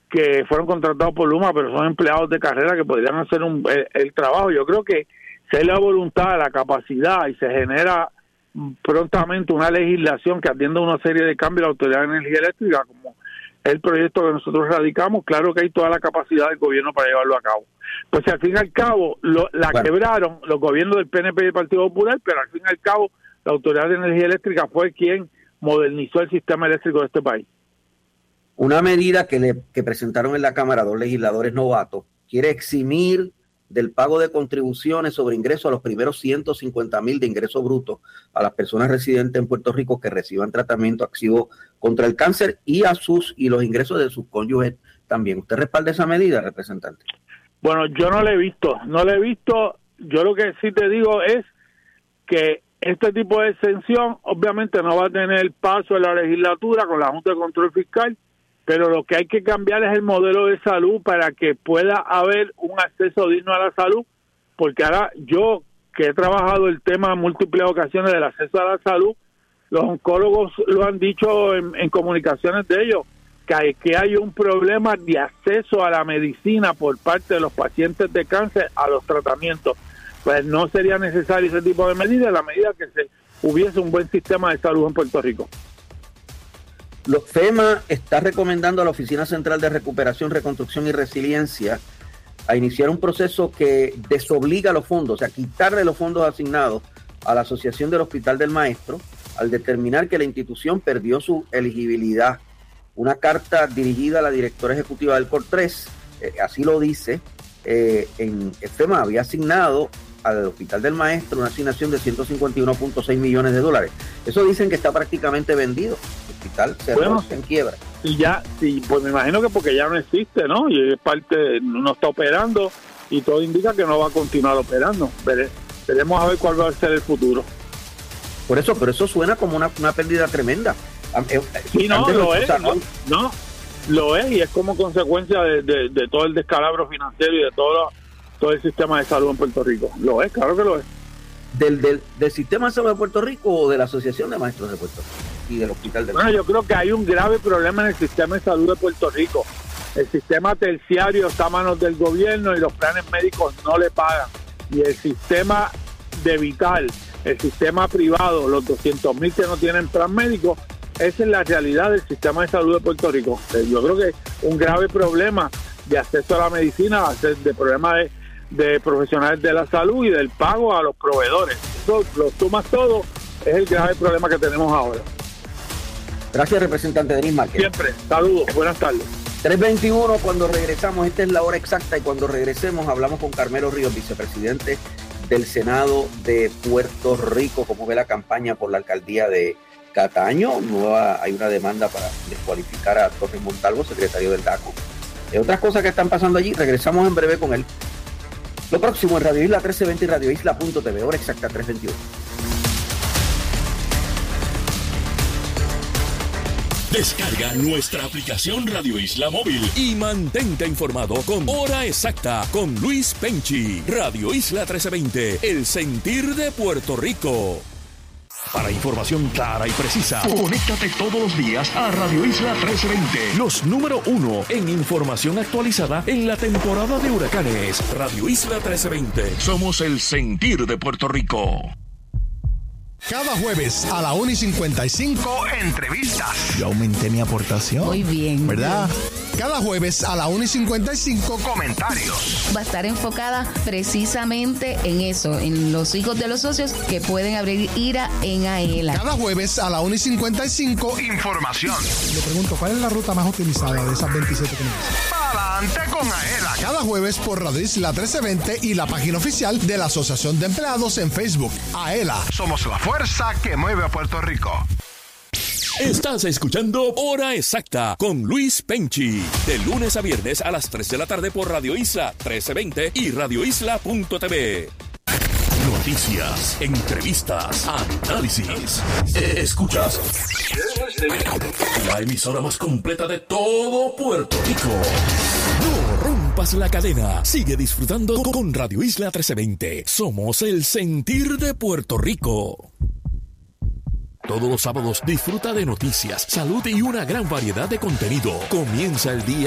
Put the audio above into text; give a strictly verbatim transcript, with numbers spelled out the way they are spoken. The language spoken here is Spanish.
que fueron contratados por Luma, pero son empleados de carrera que podrían hacer un, el, el trabajo. Yo creo que si hay la voluntad, la capacidad y se genera prontamente una legislación que atienda una serie de cambios a la Autoridad de Energía Eléctrica, como el proyecto que nosotros radicamos, claro que hay toda la capacidad del gobierno para llevarlo a cabo. Pues si al fin y al cabo lo, la bueno. quebraron los gobiernos del P N P y del Partido Popular, pero al fin y al cabo la Autoridad de Energía Eléctrica fue quien modernizó el sistema eléctrico de este país. Una medida que, le, que presentaron en la Cámara dos legisladores novatos quiere eximir del pago de contribuciones sobre ingresos a los primeros ciento cincuenta mil de ingresos brutos a las personas residentes en Puerto Rico que reciban tratamiento activo contra el cáncer y a sus y los ingresos de sus cónyuges también. ¿Usted respalda esa medida, representante? Bueno, yo no la he visto, no la he visto. Yo lo que sí te digo es que este tipo de exención obviamente no va a tener paso en la legislatura con la Junta de Control Fiscal, pero lo que hay que cambiar es el modelo de salud para que pueda haber un acceso digno a la salud, porque ahora yo, que he trabajado el tema en múltiples ocasiones del acceso a la salud, los oncólogos lo han dicho en, en comunicaciones de ellos, que hay, que hay un problema de acceso a la medicina por parte de los pacientes de cáncer a los tratamientos. Pues no sería necesario ese tipo de medidas a la medida que se hubiese un buen sistema de salud en Puerto Rico. Los FEMA está recomendando a la Oficina Central de Recuperación, Reconstrucción y Resiliencia a iniciar un proceso que desobliga los fondos, o sea, quitarle los fondos asignados a la Asociación del Hospital del Maestro al determinar que la institución perdió su elegibilidad. Una carta dirigida a la directora ejecutiva del COR-tres, eh, así lo dice, eh, en FEMA había asignado al Hospital del Maestro una asignación de ciento cincuenta y uno punto seis millones de dólares. Eso dicen que está prácticamente vendido. El hospital cerró, bueno, en quiebra. Y ya, sí, pues me imagino que porque ya no existe, ¿no? Y es parte, no está operando y todo indica que no va a continuar operando. Vere, veremos a ver cuál va a ser el futuro. Por eso, pero eso suena como una, una pérdida tremenda. Sí, no, lo es, no, no, lo es, y es como consecuencia de, de, de todo el descalabro financiero y de todo lo, todo el sistema de salud en Puerto Rico. Lo es, claro que lo es. ¿Del, del, del sistema de salud de Puerto Rico o de la Asociación de Maestros de Puerto Rico y del Hospital del Bueno, yo creo que hay un grave problema en el sistema de salud de Puerto Rico. El sistema terciario está a manos del gobierno y los planes médicos no le pagan. Y el sistema de vital, el sistema privado, los doscientos mil que no tienen plan médico, esa es la realidad del sistema de salud de Puerto Rico. Yo creo que un grave problema de acceso a la medicina, de problemas de de profesionales de la salud y del pago a los proveedores. Eso lo sumas todo, es el grave problema que tenemos ahora. Gracias, representante Denis Márquez. Siempre, saludos, buenas tardes. tres veintiuno, cuando regresamos, esta es la hora exacta, y cuando regresemos hablamos con Carmelo Ríos, vicepresidente del Senado de Puerto Rico, cómo ve la campaña por la alcaldía de Cataño. Nueva, hay una demanda para descualificar a Torres Montalvo, secretario del D A C O. Y otras cosas que están pasando allí, regresamos en breve con él. Lo próximo en Radio Isla trece veinte y Radio Isla punto t v, hora exacta tres veintiuno. Descarga nuestra aplicación Radio Isla Móvil y mantente informado con Hora Exacta con Luis Penchi. Radio Isla trece veinte, el sentir de Puerto Rico. Para información clara y precisa, conéctate todos los días a Radio Isla trece veinte. Los número uno en información actualizada en la temporada de huracanes. Radio Isla trece veinte. Somos el sentir de Puerto Rico. Cada jueves a la una y cincuenta y cinco, entrevistas. Yo aumenté mi aportación. Muy bien. ¿Verdad? Cada jueves a la una y cincuenta y cinco, comentarios. Va a estar enfocada precisamente en eso, en los hijos de los socios que pueden abrir IRA en AELA. Cada jueves a la una y cincuenta y cinco, información. Le pregunto, ¿cuál es la ruta más utilizada de esas veintisiete que me dicen? Adelante con AELA. Cada jueves por Radio Isla trece veinte y la página oficial de la Asociación de Empleados en Facebook. AELA, somos la fuerza que mueve a Puerto Rico. Estás escuchando Hora Exacta con Luis Penchi. De lunes a viernes a las tres de la tarde por Radio Isla trece veinte y Radio Isla punto t v. Noticias, entrevistas, análisis. Escuchas la emisora más completa de todo Puerto Rico. No rompas la cadena. Sigue disfrutando con Radio Isla trece veinte. Somos el sentir de Puerto Rico. Todos los sábados disfruta de noticias, salud y una gran variedad de contenido. Comienza el día